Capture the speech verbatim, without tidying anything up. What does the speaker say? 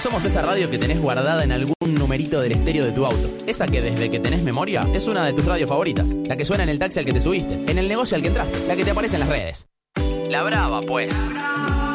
Somos esa radio que tenés guardada en algún numerito del estéreo de tu auto. Esa que desde que tenés memoria es una de tus radios favoritas. La que suena en el taxi al que te subiste, en el negocio al que entraste, la que te aparece en las redes. La Brava, pues.